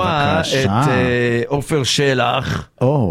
לשמוע את עופר שלח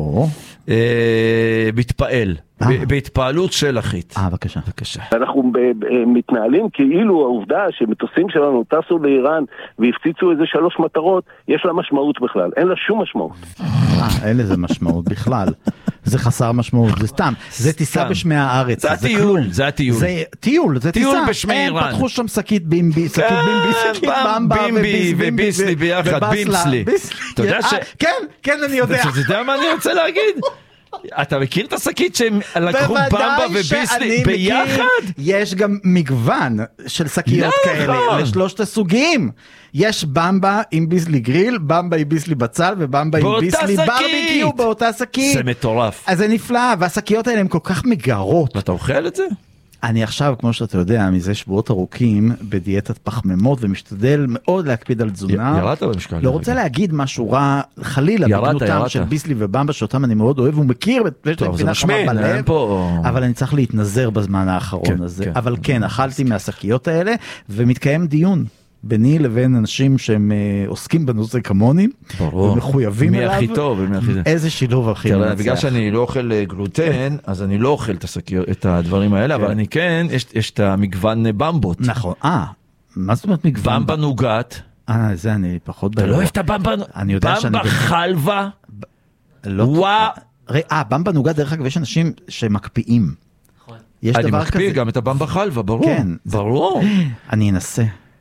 מתפעל, בהתפעלות שלחית. בבקשה. אנחנו מתנהלים כאילו העובדה שמטוסים שלנו טסו לאיראן והפציצו איזה 3 מטרות, יש לה משמעות בכלל, אין לה שום משמעות. אין לזה משמעות בכלל. זה חסר משמעות, זה סתם. זה טיסה בשמי הארץ. זה הטיול. זה הטיול. זה טיול, זה טיסה. טיול בשמי איראן. הם פתחו שם שקית בימבי, שקית במבה וביסלי ביחד, בימסלי. אתה יודע ש... כן, אני יודע. אתה יודע מה אני רוצה להגיד? אתה מכיר את השקית שהם לקחו במבה וביסלי ביחד? יש גם מגוון של שקיות כאלה, לשלושת הסוגים. יש במבה עם ביסלי גריל, במבה עם ביסלי בצל, ובמבה עם ביסלי ברביקיו באותה שקית. זה מטורף. אז זה נפלא, והשקיות האלה הן כל כך מגרות. ואתה אוכל את זה? אני עכשיו, כמו שאתה יודע, מזה שבועות ארוכים בדיאטת פחמימות, ומשתדל מאוד להקפיד על תזונה. ירדת במשקל. לא רוצה להגיד משהו רע, חלילה, בגנותם של ביסלי ובמבה, שאותם אני מאוד אוהב, הוא מכיר, טוב, זה משמין, אבל אני צריך להתנזר בזמן האחרון הזה. אבל כן, אכלתי מהשקיות האלה, ומתקיים דיון. ביני לבין אנשים שהם עוסקים בנושא כמוני, ומחויבים אליו. מי הכי טוב ומי הכי זה. איזה שילוב הכי מנצח. בגלל שאני לא אוכל גלוטן, אז אני לא אוכל את הדברים האלה, אבל אני כן, יש את המגוון במבות. נכון. מה זאת אומרת מגוון? במבה נוגת. זה אני פחות... אתה לא אוהב את הבמבה? במבה חלבה? וואו. במבה נוגת, דרך אגב, יש אנשים שמקפיאים. אני מקפיא גם את הבמבה חלבה, ברור. כן. ברור. אני אנסה.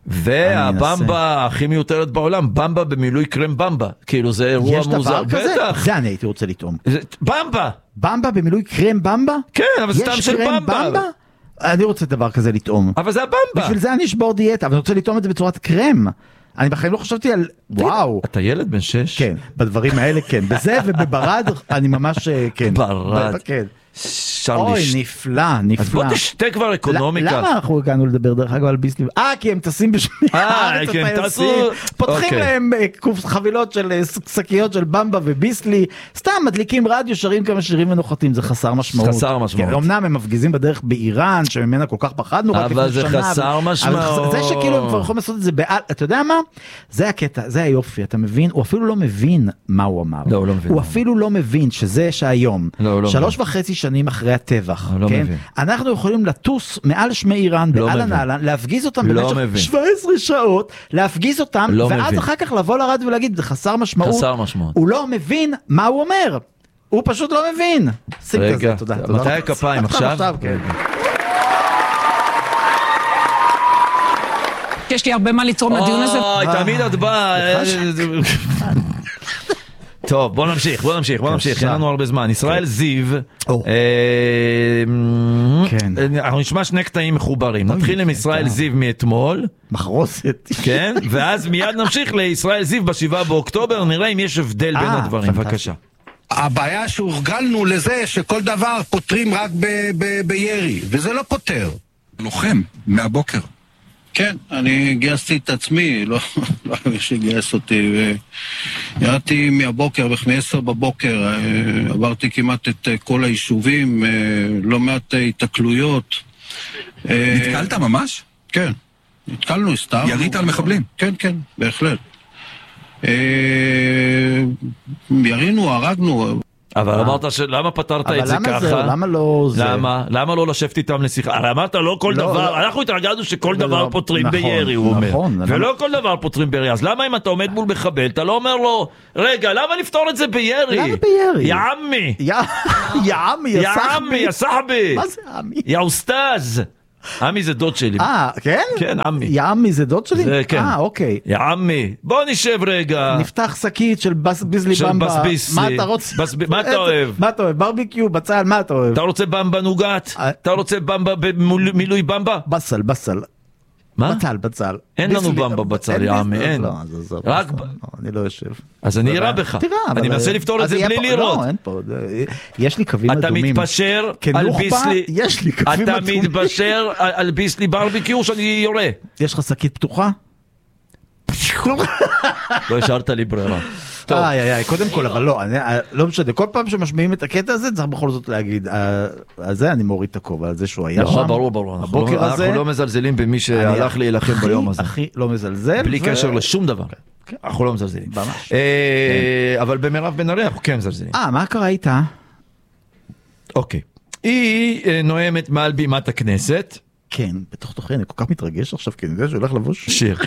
והבמבה הכי מיותרת בעולם, במבה במילוי קרם במבה, כאילו זה אירוע מוזר. יש דבר כזה? זה אני הייתי רוצה לטעום. במבה! במבה במילוי קרם במבה? כן, אבל סתם של במבה. אני רוצה דבר כזה לטעום. אבל זה הבמבה. בשביל זה אני אשבור דיאטה, אבל אני רוצה לטעום את זה בצורת קרם. אני בחיים לא חשבתי על... וואו. אתה ילד בן 6? כן, בדברים האלה כן. בזה ובברד אני ממש כן. ברד. כן. אוי, נפלא, נפלא. אז בוא תשתה כבר אקונומיקה. למה אנחנו הגענו לדבר דרך אגב על ביסלי? כי הם טסים בשמי הארץ, כי הם טסו... פותחים להם חבילות של שקיות של במבה וביסלי, סתם מדליקים רדיו, שרים כמה שירים ונוחתים, זה חסר משמעות. חסר משמעות. אמנם הם מפגיזים בדרך באיראן, שממנה כל כך פחדנו רק לפני שנה. אבל זה חסר משמעות. זה שכאילו הם כבר יכולים לעשות את זה אתה יודע מה? זה הקטע, זה היופי, אתה מבין? הוא אפילו לא מבין מה הוא אמר. הוא אפילו לא מבין שזה שהיום, 3.5 שנים אחרי הטבח, כן? אנחנו יכולים לטוס מעל שמי איראן באלן אלן, להפגיז אותם במשך 17 שעות, להפגיז אותם, ואז אחר כך לבוא לרדיו ולהגיד, זה חסר משמעות. הוא לא מבין מה הוא אומר. הוא פשוט לא מבין. רגע, מתי הכפיים עכשיו? יש לי הרבה מה לתרום לדיון הזה. תמיד את באה. טוב, בוא נמשיך, אין לנו הרבה זמן. ישראל זיו, אנחנו נשמע 2 קטעים מחוברים. נתחיל עם ישראל זיו מאתמול. מחרוסת. כן, ואז מיד נמשיך לישראל זיו ב7 באוקטובר, נראה אם יש הבדל בין הדברים. בבקשה. הבעיה שהורגלנו לזה שכל דבר פותרים רק בירי, וזה לא פותר. לוחם, מהבוקר. כן, אני גייסתי את עצמי, לא מי שגייס אותי, וירדתי מהבוקר, מ-10 בבוקר, עברתי כמעט את כל היישובים, לא מעט התקלויות. נתקלת ממש? כן, נתקלנו, הסתרנו. ירית על מחבלים? כן, כן, בהחלט. ירינו, הרגנו. אבל אמרת למה פתרת את זה ככה? למה לא זה? למה לא לשבת איתם לשיחה? הרי אמרת לא כל דבר, אנחנו התרגלנו שכל דבר פותרים בירי, הוא אומר. ולא כל דבר פותרים בירי, אז למה אם אתה עומד מול מחבל, אתה לא אומר לו, רגע, למה לפתור את זה בירי? למה בירי? יא עמי. יא עמי, יא סחבי. יא סחבי. מה זה עמי? יא אוסטאז. עמי זה דוד שלי. כן? כן, עמי. יא עמי זה דוד שלי? זה כן. אוקיי. יא עמי, בוא נשב רגע. נפתח שקית של ביסלי במבה. מה אתה רוצה? מה אתה אוהב? מה אתה אוהב? ברביקיו, בצל, מה אתה אוהב? אתה רוצה במבה נוגת? אתה רוצה במבה במילוי במבה? בסל. מה? בצל. אין לנו במבה בצל, יא עמי, אין. רק... אני לא יושב. אז אני אראה בך. אני מנסה לפתור את זה בלי לראות. לא, אין פה. יש לי קווים אדומים. אתה מתפשר על ביסלי... יש לי קווים אדומים. אתה מתפשר על ביסלי ברביקיו שאני יורה. יש לך שקית פתוחה? לא השארת לי ברירה. קודם כל, אבל לא משנה, כל פעם שמשמיעים את הקטע הזה, צריך בכל זאת להגיד, על זה אני מוריד את הכובע, על זה שהוא היה שם. ברור, אנחנו לא מזלזלים במי שהלך להילחם ביום הזה. הכי לא מזלזל. בלי קשר לשום דבר. אנחנו לא מזלזלים. אבל במרב בן ארי אנחנו כן מזלזלים. מה קרה איתה? אוקיי. היא נואמת מעל בימת הכנסת. כן, בתוך אני כל כך מתרגש עכשיו, כי אני יודע שהולך לבוש שיר.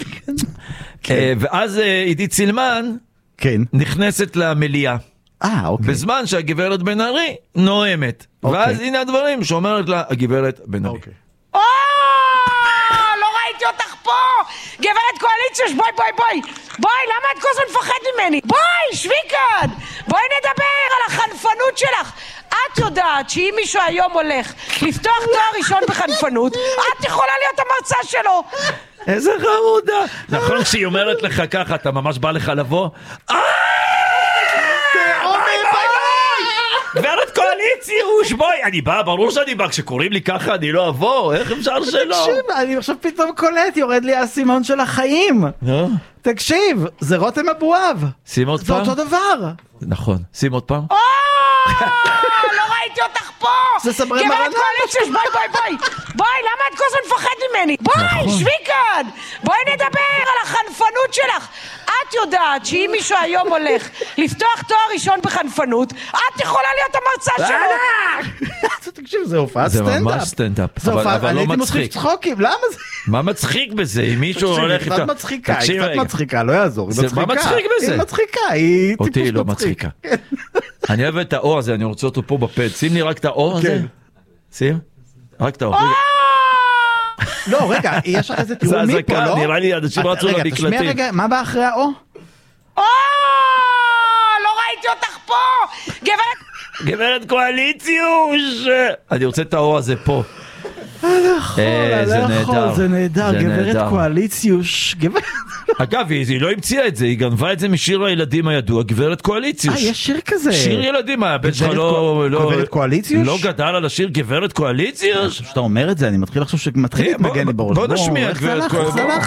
ואז עידית סילמן נכנסת למליאה. אוקיי. בזמן שהגברת בן ארי נואמת. ואז הנה הדברים שאומרת לה הגברת בן ארי. לא ראיתי אותך פה! גברת קואליציה, בואי, למה את כל הזמן מפחד ממני? בואי, שבי כאן! בואי נדבר על החנפנות שלך. את יודעת שאם מישהו היום הולך לפתוח תואר ראשון בחנפנות, את יכולה להיות המרצה שלו. איזה חמודה. נכון שהיא אומרת לך ככה, אתה ממש בא לך לבוא? גברת קואליציוש, בואי, אני בא, ברור שאני בא, כשקוראים לי ככה אני לא אבוא, איך אפשר שלא? תקשיב, אני עכשיו פתאום קולט, יורד לי הסימון של החיים. תקשיב, זה רותם אבואב. שים עוד פעם? זה אותו דבר. נכון, שים עוד פעם? לא ראיתי אותך פה! זה סברי מרנה. גברת קואליציוש, בואי, למה את כל הזמן מפחד ממני? בואי, שבי כאן! בואי נדבר על החנפנות שלך. את יודעת שאם מישהו היום הולך לפתוח תואר ראשון בחנפנות, את יכולה להיות המרצה שלו. תקשיב, זה הופעת סטנדאפ. זה ממש סטנדאפ, אבל לא מצחיק. למה זה? מה מצחיק בזה? אם מישהו הולך... היא קצת מצחיקה, לא יעזור. מה מצחיק בזה? היא מצחיקה, היא טיפוס מצחיק. אותי לא מצחיקה. אני אוהב את האור הזה, אני רוצה אותו פה בפד. שים לי רק את האור הזה. שים? רק את האור. לא, רגע, יש לך איזה תיאור מפה, לא? נראה לי אנשים רצו למקלטים. תשמיע רגע, מה בא אחרי האור? לא ראיתי אותך פה! גברת קואליציוש! אני רוצה את האור הזה פה. זה נהדר, גברת קואליציוש. אגב, היא לא המציאה את זה, היא גנבה את זה משיר הילדים הידוע, גברת קואליציוש. יש שיר כזה. שיר ילדים, הבן שלך גברת קואליציוש? לא גדל על השיר גברת קואליציוש? כשאתה אומר את זה, אני מתחיל לחשוב שמתחיל להתנגן לי בראש. בוא נשמיע גברת קואליציוש.